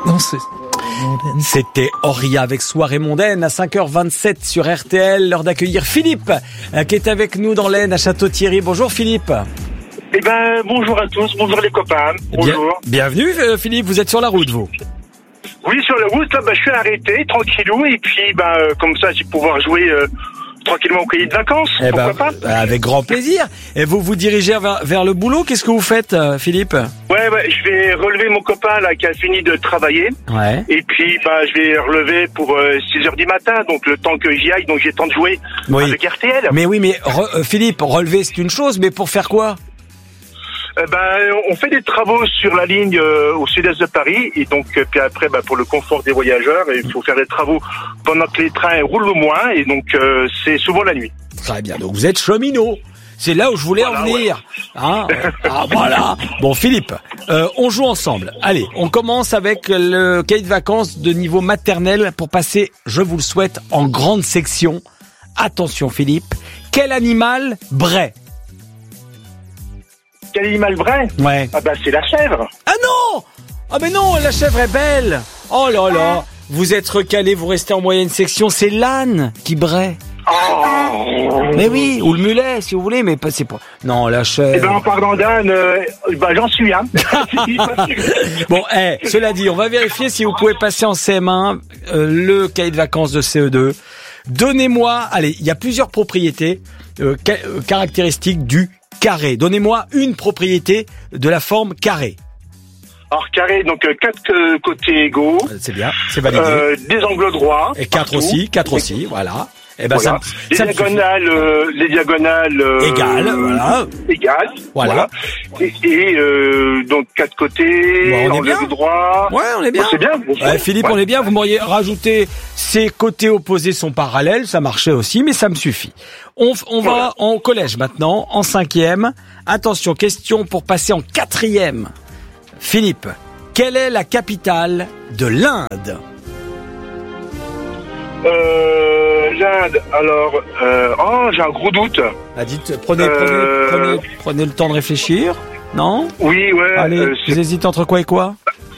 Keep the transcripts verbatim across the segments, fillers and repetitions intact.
Non, c'est... C'était Auria avec Soirée mondaine à cinq heures vingt-sept sur R T L. L'heure d'accueillir Philippe euh, qui est avec nous dans l'Aisne à Château-Thierry. Bonjour Philippe. Eh ben, bonjour à tous, bonjour les copains. Bonjour. Bien, bienvenue euh, Philippe, vous êtes sur la route vous? Oui, sur la route, là, bah, je suis arrêté, tranquillou, et puis, bah, euh, comme ça, je vais pouvoir jouer euh, tranquillement au cahier de vacances. Eh pourquoi ben, pas avec grand plaisir. Et vous vous dirigez vers, vers le boulot, qu'est-ce que vous faites euh, Philippe? Ouais, ouais, je vais relever mon copain là qui a fini de travailler. Ouais. Et puis, bah, je vais relever pour euh, six heures du matin, donc le temps que j'y aille, donc j'ai le temps de jouer Oui. avec R T L. Mais oui, mais re, euh, Philippe, relever c'est une chose, mais pour faire quoi? Euh, bah, on fait des travaux sur la ligne euh, au sud-est de Paris, et donc euh, puis après, bah, pour le confort des voyageurs, il faut faire des travaux pendant que les trains roulent au moins, et donc euh, c'est souvent la nuit. Très bien, donc vous êtes cheminot. C'est là où je voulais Voilà, en venir. Ouais. Hein ah voilà. Bon Philippe, euh, on joue ensemble. Allez, on commence avec le cahier de vacances de niveau maternel pour passer, je vous le souhaite, en grande section. Attention Philippe, quel animal braie? Quel animal vrai? Ouais. Ah bah c'est la chèvre. Ah non! Ah mais non, la chèvre est belle. Oh là là, vous êtes recalé, vous restez en moyenne section, c'est l'âne qui braie. Oh. Mais oui, ou le mulet si vous voulez, mais pas c'est pas. Non, la chèvre. Eh ben en parlant d'âne, euh, bah j'en suis hein. Bon, eh, cela dit, on va vérifier si vous pouvez passer en C M un euh, le cahier de vacances de C E deux. Donnez-moi, allez, il y a plusieurs propriétés euh, ca- euh, caractéristiques du carré. Donnez-moi une propriété de la forme carré. Alors carré, donc euh, quatre euh, côtés égaux. Euh, C'est bien, c'est validé. Euh, des angles droits. Et quatre partout. aussi, quatre aussi, voilà. Eh ben Voilà. ça, les, ça me suffit. diagonales, euh, les diagonales, euh, Égales, voilà. Égales, Voilà. Et, et euh, donc quatre côtés, Bon, on est angle bien. droit. Ouais, on est bien. Bon, c'est bien. Bon, Ouais, Philippe, ouais. on est bien. Vous m'auriez rajouté ces côtés opposés sont parallèles, ça marchait aussi, mais ça me suffit. On, on va Voilà. en collège maintenant, en cinquième. Attention, question pour passer en quatrième. Philippe, quelle est la capitale de l'Inde? Euh, l'Inde, alors, euh, oh, j'ai un gros doute. Ah, dites, prenez, Euh, prenez, prenez, prenez le temps de réfléchir. Non? Oui, ouais. Allez, euh, vous hésitez entre quoi et quoi?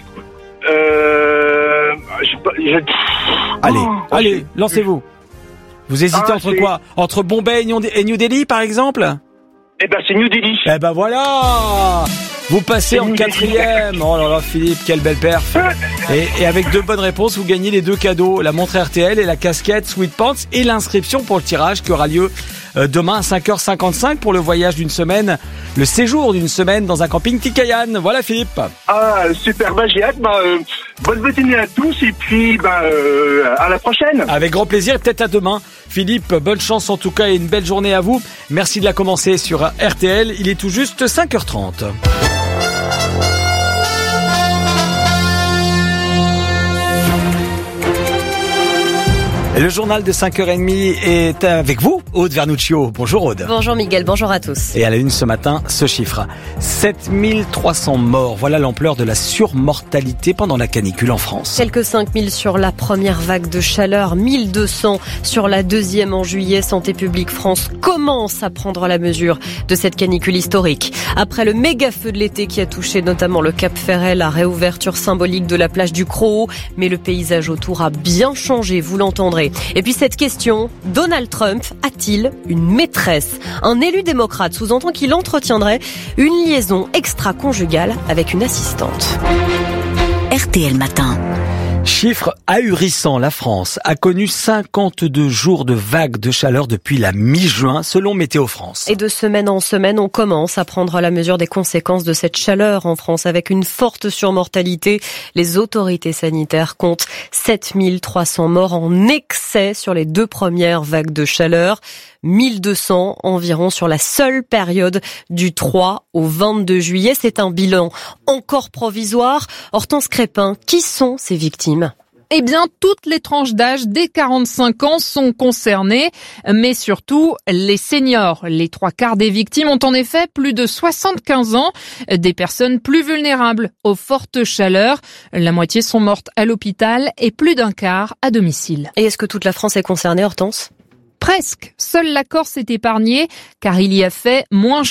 euh, j'ai pas- j'ai- Allez, Oh, allez, lancez-vous. Vous hésitez Ah, entre c'est- quoi? Entre Bombay et New et New Delhi, par exemple? Eh ben, c'est New Delhi. Eh ben voilà! Vous passez en quatrième. Oh là là, Philippe, quelle belle perf. Et, et avec deux bonnes réponses, vous gagnez les deux cadeaux, la montre R T L et la casquette Sweet Pants et l'inscription pour le tirage qui aura lieu euh, demain à cinq heures cinquante-cinq pour le voyage d'une semaine, le séjour d'une semaine dans un camping Tikayan. Voilà Philippe. Ah, super, bah, j'ai hâte. Bah, euh, bonne matinée à tous et puis bah, euh, à la prochaine. Avec grand plaisir et peut-être à demain. Philippe, bonne chance en tout cas et une belle journée à vous. Merci de la commencer sur R T L. Il est tout juste cinq heures trente. Et le journal de cinq heures trente est avec vous, Aude Vernuccio. Bonjour Aude. Bonjour Miguel, bonjour à tous. Et à la une ce matin, ce chiffre. sept mille trois cents morts. Voilà l'ampleur de la surmortalité pendant la canicule en France. Quelques cinq mille sur la première vague de chaleur, mille deux cents sur la deuxième en juillet. Santé publique France commence à prendre la mesure de cette canicule historique. Après le méga feu de l'été qui a touché notamment le Cap Ferret, la réouverture symbolique de la plage du Crozot. Mais le paysage autour a bien changé, vous l'entendrez. Et puis cette question, Donald Trump a-t-il une maîtresse? Un élu démocrate sous-entend qu'il entretiendrait une liaison extra-conjugale avec une assistante. R T L Matin. Chiffre ahurissant, la France a connu cinquante-deux jours de vagues de chaleur depuis la mi-juin, selon Météo France. Et de semaine en semaine, on commence à prendre la mesure des conséquences de cette chaleur en France avec une forte surmortalité. Les autorités sanitaires comptent sept mille trois cents morts en excès sur les deux premières vagues de chaleur. mille deux cents environ sur la seule période du trois au vingt-deux juillet. C'est un bilan encore provisoire. Hortense Crépin, qui sont ces victimes? Eh bien, toutes les tranches d'âge dès quarante-cinq ans sont concernées, mais surtout les seniors. Les trois quarts des victimes ont en effet plus de soixante-quinze ans, des personnes plus vulnérables aux fortes chaleurs. La moitié sont mortes à l'hôpital et plus d'un quart à domicile. Et est-ce que toute la France est concernée, Hortense? Presque. Seule la Corse est épargnée, car il y a fait moins chaud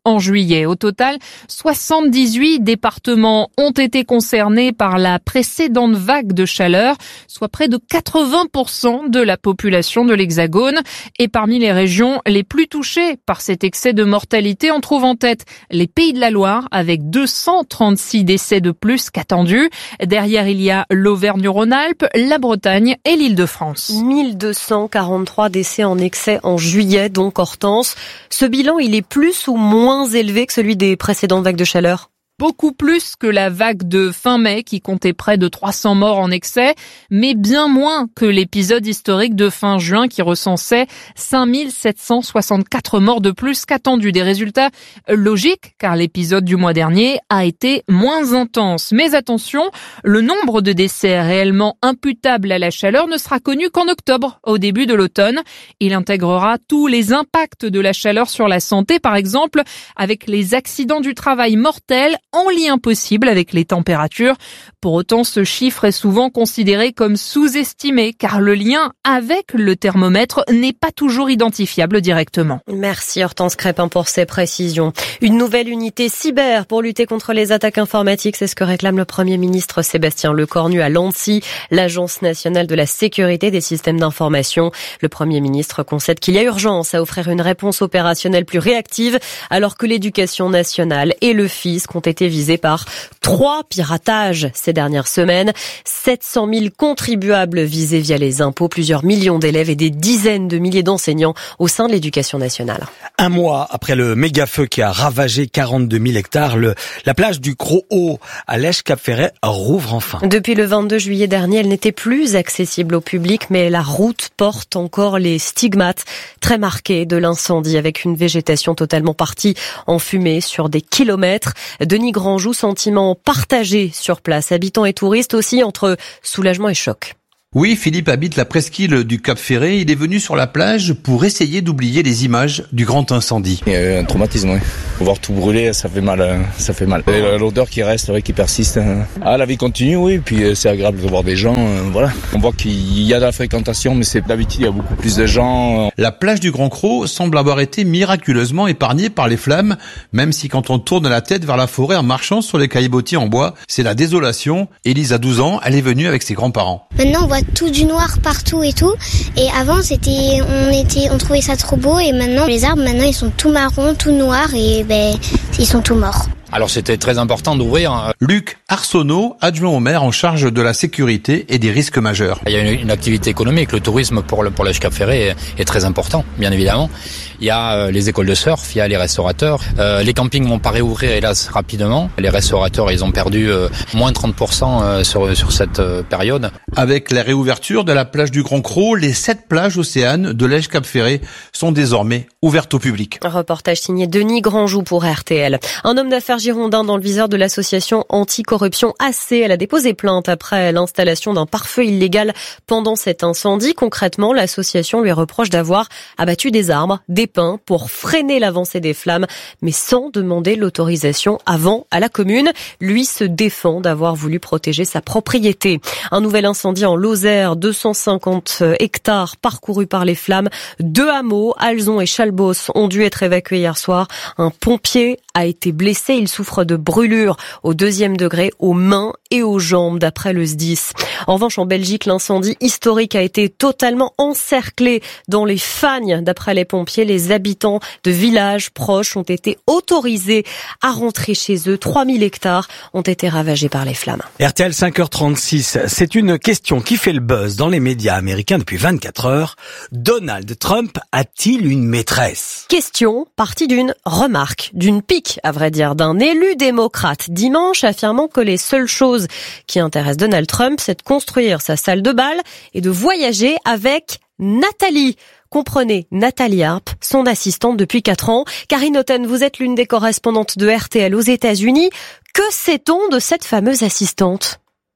en juillet. Au total, soixante-dix-huit départements ont été concernés par la précédente vague de chaleur, soit près de quatre-vingts pour cent de la population de l'Hexagone. Et parmi les régions les plus touchées par cet excès de mortalité, on trouve en tête les Pays de la Loire avec deux cent trente-six décès de plus qu'attendus. Derrière, il y a l'Auvergne-Rhône-Alpes, la Bretagne et l'Île-de-France. mille deux cent quarante-trois décès en excès en juillet, donc Hortense. Ce bilan, il est plus ou moins élevé que celui des précédentes vagues de chaleur ? Beaucoup plus que la vague de fin mai qui comptait près de trois cents morts en excès, mais bien moins que l'épisode historique de fin juin qui recensait cinq mille sept cent soixante-quatre morts de plus qu'attendu. Des résultats logiques car l'épisode du mois dernier a été moins intense. Mais attention, le nombre de décès réellement imputables à la chaleur ne sera connu qu'en octobre, au début de l'automne. Il intégrera tous les impacts de la chaleur sur la santé, par exemple avec les accidents du travail mortels en lien possible avec les températures. Pour autant, ce chiffre est souvent considéré comme sous-estimé car le lien avec le thermomètre n'est pas toujours identifiable directement. Merci Hortense Crépin pour ces précisions. Une nouvelle unité cyber pour lutter contre les attaques informatiques, c'est ce que réclame le Premier ministre Sébastien Lecornu à l'ANSSI, l'Agence nationale de la sécurité des systèmes d'information. Le Premier ministre concède qu'il y a urgence à offrir une réponse opérationnelle plus réactive alors que l'éducation nationale et le fisc ont été visés par trois piratages ces dernières semaines. sept cent mille contribuables visés via les impôts, plusieurs millions d'élèves et des dizaines de milliers d'enseignants au sein de l'éducation nationale. Un mois après le méga-feu qui a ravagé quarante-deux mille hectares, le, la plage du Gros-Haut à Lège-Cap-Ferret rouvre enfin. Depuis le vingt-deux juillet dernier, elle n'était plus accessible au public, mais la route porte encore les stigmates très marqués de l'incendie avec une végétation totalement partie en fumée sur des kilomètres. Denis Grandjou, sentiment partagé sur place, habitants et touristes aussi entre soulagement et choc. Oui, Philippe habite la presqu'île du Cap Ferret. Il est venu sur la plage pour essayer d'oublier les images du grand incendie. Il y a eu un traumatisme, oui. Voir tout brûler, ça fait mal, ça fait mal. Et l'odeur qui reste, ouais, qui persiste. Ah, la vie continue, oui. Puis c'est agréable de voir des gens, voilà. On voit qu'il y a de la fréquentation, mais c'est d'habitude, il y a beaucoup plus de gens. La plage du Grand Cros semble avoir été miraculeusement épargnée par les flammes, même si quand on tourne la tête vers la forêt en marchant sur les caillebotis en bois, c'est la désolation. Élise a douze ans, elle est venue avec ses grands-parents. Maintenant, on voit tout du noir partout et tout. Et avant, c'était, on était, on trouvait ça trop beau. Et maintenant, les arbres, maintenant, ils sont tout marrons, tout noirs et ben, ils sont tout morts. Alors c'était très important d'ouvrir. Luc Arsenault, adjoint au maire en charge de la sécurité et des risques majeurs. Il y a une, une activité économique, le tourisme pour le pour Lège-Cap-Ferret est, est très important, bien évidemment. Il y a euh, les écoles de surf, il y a les restaurateurs. Euh, les campings vont pas réouvrir hélas rapidement. Les restaurateurs, ils ont perdu euh, moins trente pour cent euh, sur sur cette euh, période. Avec la réouverture de la plage du Grand Cros, les sept plages océanes de Lège-Cap-Ferret sont désormais ouvertes au public. Un reportage signé Denis Grandjou pour R T L. Un homme d'affaires girondin dans le viseur de l'association anticorruption A C. Elle a déposé plainte après l'installation d'un pare-feu illégal pendant cet incendie. Concrètement, l'association lui reproche d'avoir abattu des arbres, des pins pour freiner l'avancée des flammes, mais sans demander l'autorisation avant à la commune. Lui se défend d'avoir voulu protéger sa propriété. Un nouvel incendie en Lozère, deux cent cinquante hectares parcourus par les flammes. Deux hameaux, Alzon et Chalbos, ont dû être évacués hier soir. Un pompier a été blessé. Il souffre de brûlures au deuxième degré aux mains et aux jambes, d'après le S D I S. En revanche, en Belgique, l'incendie historique a été totalement encerclé dans les fagnes. D'après les pompiers, les habitants de villages proches ont été autorisés à rentrer chez eux. trois mille hectares ont été ravagés par les flammes. R T L cinq heures trente-six, c'est une question qui fait le buzz dans les médias américains depuis vingt-quatre heures. Donald Trump a-t-il une maîtresse ? Question partie d'une remarque, d'une pique, à vrai dire, d'un élu démocrate dimanche, affirmant que les seules choses qui intéressent Donald Trump, c'est de construire sa salle de bal et de voyager avec Nathalie. Comprenez, Nathalie Harp, son assistante depuis quatre ans. Karine Otten, vous êtes l'une des correspondantes de R T L aux États-Unis. Que sait-on de cette fameuse assistante ?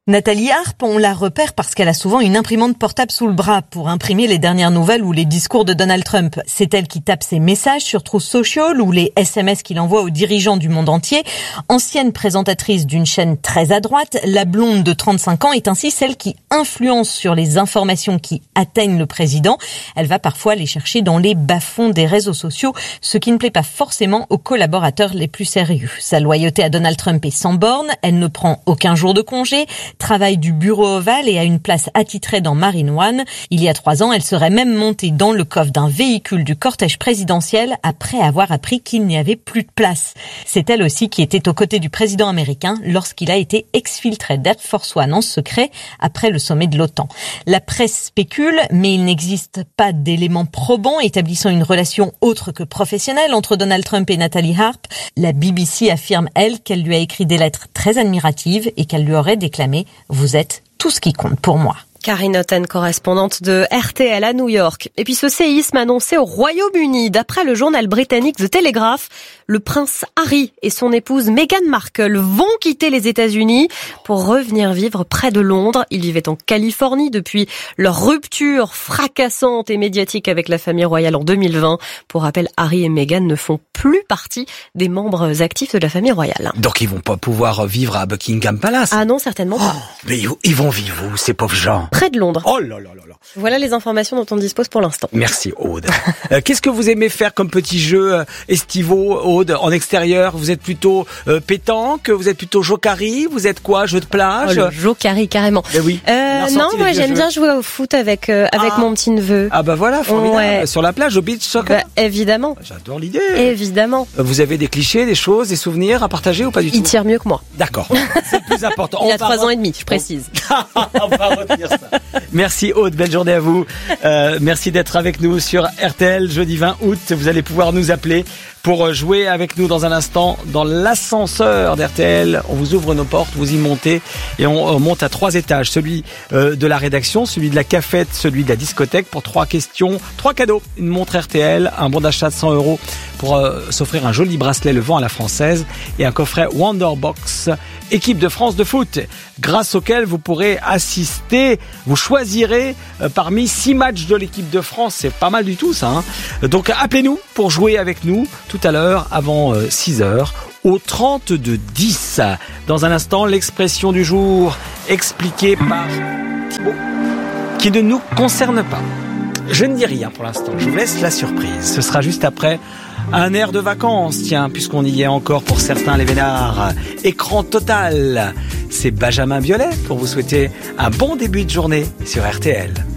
Nathalie Harpe, on la repère parce qu'elle a souvent une imprimante portable sous le bras pour imprimer les dernières nouvelles ou les discours de Donald Trump. C'est elle qui tape ses messages sur Truth Social ou les S M S qu'il envoie aux dirigeants du monde entier. Ancienne présentatrice d'une chaîne très à droite, la blonde de trente-cinq ans est ainsi celle qui influence sur les informations qui atteignent le président. Elle va parfois les chercher dans les bas-fonds des réseaux sociaux, ce qui ne plaît pas forcément aux collaborateurs les plus sérieux. Sa loyauté à Donald Trump est sans borne, elle ne prend aucun jour de congé, travaille du bureau ovale et a une place attitrée dans Marine One. Il y a trois ans, elle serait même montée dans le coffre d'un véhicule du cortège présidentiel après avoir appris qu'il n'y avait plus de place. C'est elle aussi qui était aux côtés du président américain lorsqu'il a été exfiltré d'Air Force One en secret après le sommet de l'OTAN. La presse spécule, mais il n'existe pas d'éléments probants établissant une relation autre que professionnelle entre Donald Trump et Nathalie Harpe. La B B C affirme, elle, qu'elle lui a écrit des lettres très admiratives et qu'elle lui aurait déclamé « Vous êtes tout ce qui compte pour moi ». Karine Otten, correspondante de R T L à New York. Et puis ce séisme annoncé au Royaume-Uni. D'après le journal britannique The Telegraph, le prince Harry et son épouse Meghan Markle vont quitter les États-Unis pour revenir vivre près de Londres. Ils vivaient en Californie depuis leur rupture fracassante et médiatique avec la famille royale en deux mille vingt. Pour rappel, Harry et Meghan ne font plus partie des membres actifs de la famille royale. Donc ils vont pas pouvoir vivre à Buckingham Palace. Ah non, certainement pas. Oh, mais ils vont vivre où, ces pauvres gens? Près de Londres. Oh là là là là. Voilà les informations dont on dispose pour l'instant. Merci Aude. euh, Qu'est-ce que vous aimez faire comme petits jeux euh, estivaux, Aude, en extérieur? Vous êtes plutôt euh, pétanque? Vous êtes plutôt jokari? Vous êtes quoi? Jeu de plage? Oh, le jokari, carrément. Eh oui. Euh, non, moi j'aime bien jouer au foot avec euh, avec ah. mon petit neveu. Ah bah voilà, formidable. Ouais. Sur la plage, au beach soccer. Bah, évidemment. J'adore l'idée. Évidemment. Vous avez des clichés, des choses, des souvenirs à partager ou pas du tout? Il tire mieux que moi. D'accord. C'est le plus important. Il a trois ans et demi, je précise. On va retenir ça. Merci Aude, belle journée à vous. Euh, merci d'être avec nous sur R T L jeudi vingt août. Vous allez pouvoir nous appeler pour jouer avec nous dans un instant dans l'ascenseur d'R T L. On vous ouvre nos portes, vous y montez et on, on monte à trois étages. Celui euh, de la rédaction, celui de la cafette, celui de la discothèque pour trois questions, trois cadeaux. Une montre R T L, un bon d'achat de cent euros pour euh, s'offrir un joli bracelet Le Vent à la française et un coffret Wonderbox équipe de France de foot, grâce auquel vous pourrez assister, vous choisirez euh, parmi six matchs de l'équipe de France. C'est pas mal du tout ça, hein. Donc appelez-nous pour jouer avec nous tout à l'heure avant euh, six heures au trente-deux dix. Dans un instant, l'expression du jour expliquée par Thibaut qui ne nous concerne pas. Je ne dis rien pour l'instant, je vous laisse la surprise. Ce sera juste après un air de vacances, tiens, puisqu'on y est encore pour certains les vénards. Écran total, c'est Benjamin Biolay pour vous souhaiter un bon début de journée sur R T L.